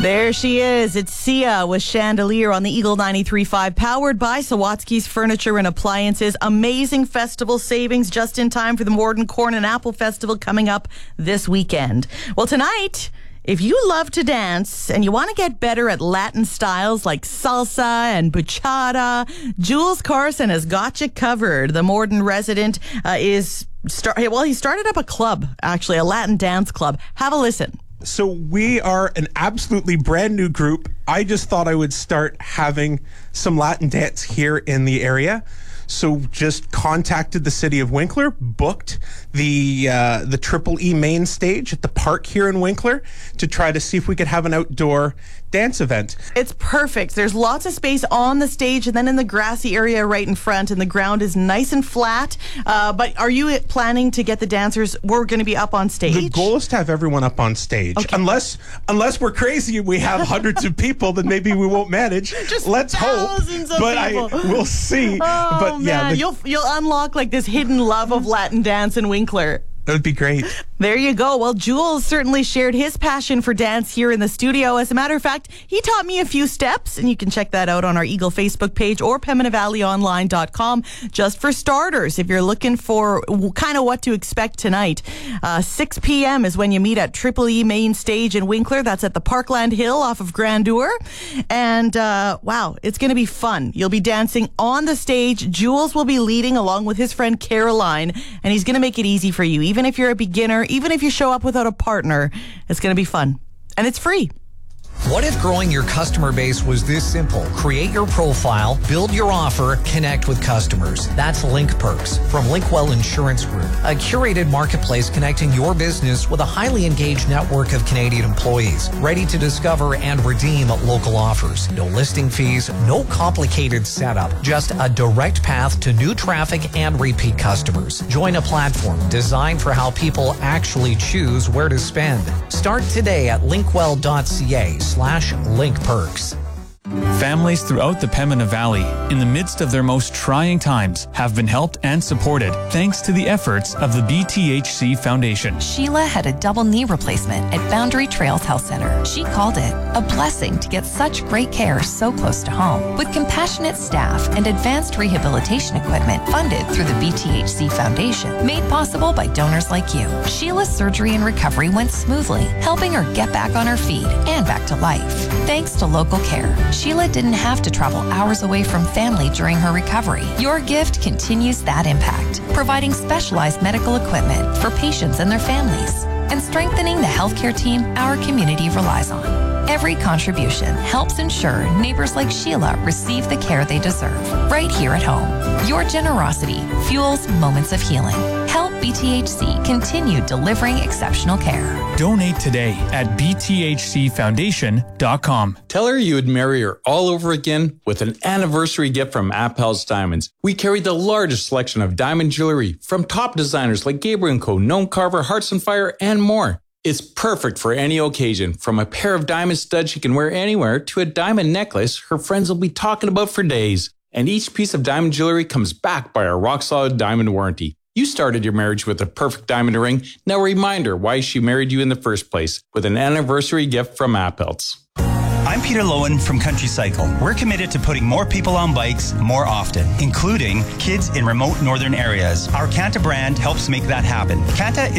There she is. It's Sia with Chandelier on the Eagle 93.5, powered by Sawatsky's Furniture and Appliances. Amazing festival savings just in time for the Morden Corn and Apple Festival coming up this weekend. Well, tonight, if you love to dance and you want to get better at Latin styles like salsa and bachata, Jules Carson has got you covered. The Morden resident he started up a club, actually, a Latin dance club. Have a listen. So we are an absolutely brand new group. I just thought I would start having some Latin dance here in the area. So just contacted the city of Winkler, booked the Triple E main stage at the park here in Winkler to try to see if we could have an outdoor dance event. It's perfect. There's lots of space on the stage and then in the grassy area right in front, and the ground is nice and flat. But are you planning to get the dancers? We're going to be up on stage. The goal is to have everyone up on stage. Okay. Unless we're crazy and we have hundreds of people, then maybe we won't manage. Let's hope. But we'll see. But man, you'll unlock like this hidden love of Latin dance in Winkler. That would be great. There you go. Well, Jules certainly shared his passion for dance here in the studio. As a matter of fact, he taught me a few steps, and you can check that out on our Eagle Facebook page or PembinaValleyOnline.com. Just for starters, if you're looking for kind of what to expect tonight, 6 p.m. is when you meet at Triple E main stage in Winkler. That's at the Parkland Hill off of Grandeur. And wow, it's going to be fun. You'll be dancing on the stage. Jules will be leading along with his friend Caroline, and he's going to make it easy for you. Even if you're a beginner, even if you show up without a partner, it's going to be fun. And it's free. What if growing your customer base was this simple? Create your profile, build your offer, connect with customers. That's Link Perks from Linkwell Insurance Group, a curated marketplace connecting your business with a highly engaged network of Canadian employees, ready to discover and redeem local offers. No listing fees, no complicated setup, just a direct path to new traffic and repeat customers. Join a platform designed for how people actually choose where to spend. Start today at linkwell.ca/linkperks. Families throughout the Pembina Valley, in the midst of their most trying times, have been helped and supported thanks to the efforts of the BTHC Foundation. Sheila had a double knee replacement at Boundary Trails Health Center. She called it a blessing to get such great care so close to home. With compassionate staff and advanced rehabilitation equipment funded through the BTHC Foundation, made possible by donors like you, Sheila's surgery and recovery went smoothly, helping her get back on her feet and back to life. Thanks to local care, Sheila didn't have to travel hours away from family during her recovery. Your gift continues that impact, providing specialized medical equipment for patients and their families, and strengthening the healthcare team our community relies on. Every contribution helps ensure neighbors like Sheila receive the care they deserve right here at home. Your generosity fuels moments of healing. Help BTHC continue delivering exceptional care. Donate today at bthcfoundation.com. Tell her you would marry her all over again with an anniversary gift from Appel's Diamonds. We carry the largest selection of diamond jewelry from top designers like Gabriel & Co., Gnome Carver, Hearts on Fire, and more. It's perfect for any occasion, from a pair of diamond studs she can wear anywhere to a diamond necklace her friends will be talking about for days. And each piece of diamond jewelry comes backed by our rock-solid diamond warranty. You started your marriage with a perfect diamond ring. Now remind her why she married you in the first place with an anniversary gift from Appel's. I'm Peter Lowen from Country Cycle. We're committed to putting more people on bikes more often, including kids in remote northern areas. Our Kanta brand helps make that happen. Kanta